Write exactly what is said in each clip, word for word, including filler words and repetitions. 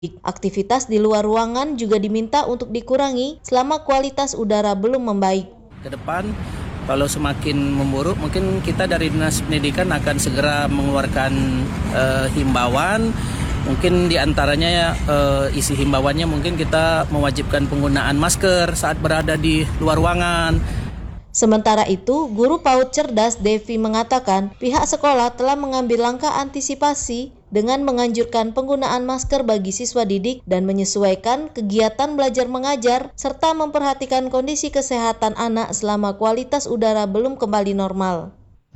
Aktivitas di luar ruangan juga diminta untuk dikurangi selama kualitas udara belum membaik. Ke depan, kalau semakin memburuk, mungkin kita dari Dinas Pendidikan akan segera mengeluarkan uh, himbauan. Mungkin diantaranya uh, isi himbauannya mungkin kita mewajibkan penggunaan masker saat berada di luar ruangan. Sementara itu, guru PAUD cerdas Devi mengatakan pihak sekolah telah mengambil langkah antisipasi dengan menganjurkan penggunaan masker bagi siswa didik dan menyesuaikan kegiatan belajar mengajar serta memperhatikan kondisi kesehatan anak selama kualitas udara belum kembali normal.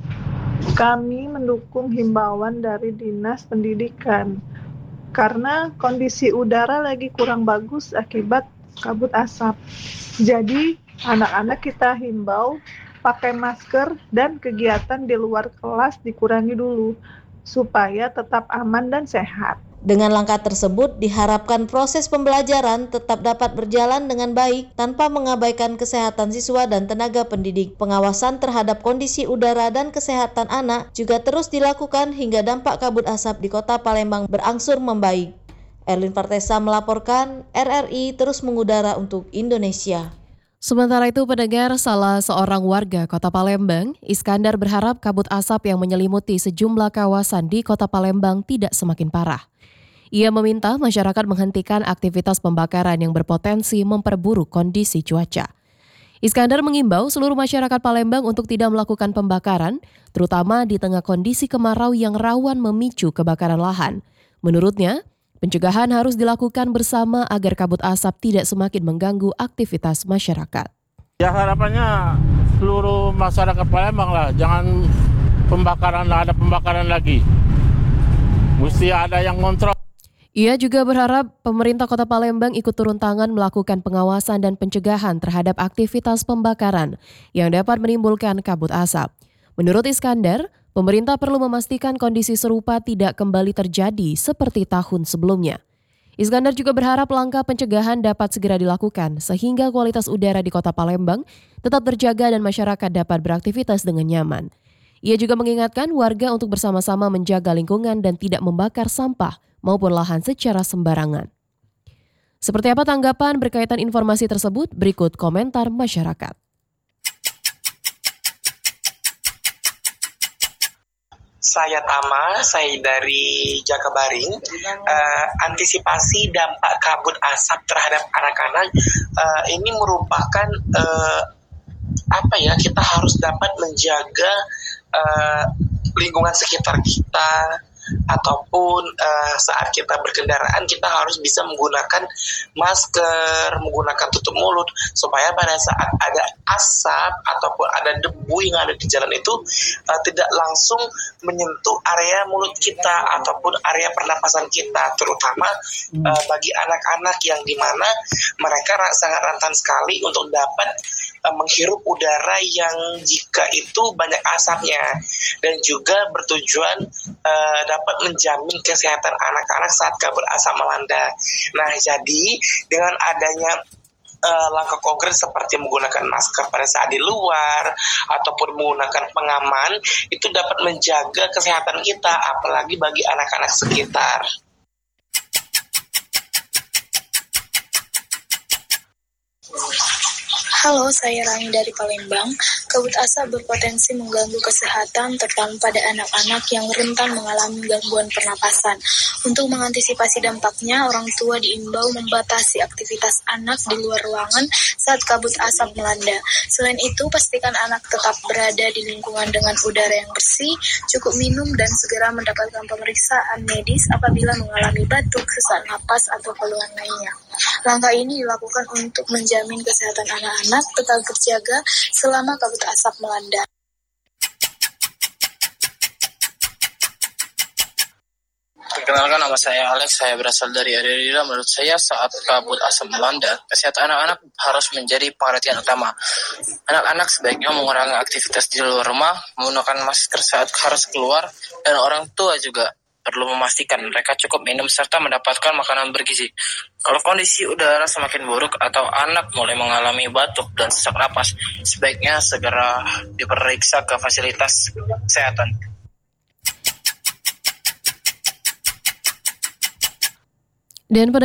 Kami mendukung himbauan dari Dinas Pendidikan karena kondisi udara lagi kurang bagus akibat kabut asap. Jadi anak-anak kita himbau pakai masker dan kegiatan di luar kelas dikurangi dulu supaya tetap aman dan sehat. Dengan langkah tersebut diharapkan proses pembelajaran tetap dapat berjalan dengan baik tanpa mengabaikan kesehatan siswa dan tenaga pendidik. Pengawasan terhadap kondisi udara dan kesehatan anak juga terus dilakukan hingga dampak kabut asap di Kota Palembang berangsur membaik. Erlin Partesa melaporkan, R R I terus mengudara untuk Indonesia. Sementara itu, pendengar, salah seorang warga Kota Palembang, Iskandar, berharap kabut asap yang menyelimuti sejumlah kawasan di Kota Palembang tidak semakin parah. Ia meminta masyarakat menghentikan aktivitas pembakaran yang berpotensi memperburuk kondisi cuaca. Iskandar mengimbau seluruh masyarakat Palembang untuk tidak melakukan pembakaran, terutama di tengah kondisi kemarau yang rawan memicu kebakaran lahan. Menurutnya, pencegahan harus dilakukan bersama agar kabut asap tidak semakin mengganggu aktivitas masyarakat. Ya harapannya seluruh masyarakat Palembang lah, jangan pembakaran lah, ada pembakaran lagi. Mesti ada yang kontrol. Ia juga berharap pemerintah Kota Palembang ikut turun tangan melakukan pengawasan dan pencegahan terhadap aktivitas pembakaran yang dapat menimbulkan kabut asap. Menurut Iskandar, pemerintah perlu memastikan kondisi serupa tidak kembali terjadi seperti tahun sebelumnya. Iskandar juga berharap langkah pencegahan dapat segera dilakukan sehingga kualitas udara di Kota Palembang tetap terjaga dan masyarakat dapat beraktivitas dengan nyaman. Ia juga mengingatkan warga untuk bersama-sama menjaga lingkungan dan tidak membakar sampah maupun lahan secara sembarangan. Seperti apa tanggapan berkaitan informasi tersebut? Berikut komentar masyarakat. Saya Tama, saya dari Jakabaring. Uh, antisipasi dampak kabut asap terhadap anak-anak uh, ini merupakan uh, apa ya? Kita harus dapat menjaga uh, lingkungan sekitar kita. Ataupun uh, saat kita berkendaraan kita harus bisa menggunakan masker, menggunakan tutup mulut supaya pada saat ada asap ataupun ada debu yang ada di jalan itu uh, tidak langsung menyentuh area mulut kita ataupun area pernapasan kita, terutama uh, bagi anak-anak yang dimana mereka sangat rentan sekali untuk dapat uh, menghirup udara yang jika itu banyak asapnya dan juga bertujuan uh, dapat menjamin kesehatan anak-anak saat kabut asap melanda. Nah, jadi dengan adanya uh, langkah konkret seperti menggunakan masker pada saat di luar ataupun menggunakan pengaman itu dapat menjaga kesehatan kita, apalagi bagi anak-anak sekitar. Halo, saya Rani dari Palembang. Kabut asap berpotensi mengganggu kesehatan terutama pada anak-anak yang rentan mengalami gangguan pernapasan. Untuk mengantisipasi dampaknya, orang tua diimbau membatasi aktivitas anak di luar ruangan saat kabut asap melanda. Selain itu, pastikan anak tetap berada di lingkungan dengan udara yang bersih, cukup minum dan segera mendapatkan pemeriksaan medis apabila mengalami batuk, sesak napas, atau keluhan lainnya. Langkah ini dilakukan untuk menjamin kesehatan anak-anak tetap terjaga selama kabut asap melanda. Perkenalkan, nama saya Alex, saya berasal dari Adirira. Menurut saya saat kabut asap melanda, kesehatan anak-anak harus menjadi perhatian utama. Anak-anak sebaiknya mengurangi aktivitas di luar rumah, menggunakan masker saat harus keluar, dan orang tua juga perlu memastikan mereka cukup minum serta mendapatkan makanan bergizi. Kalau kondisi udara semakin buruk atau anak mulai mengalami batuk dan sesak napas, sebaiknya segera diperiksa ke fasilitas kesehatan. Dan pada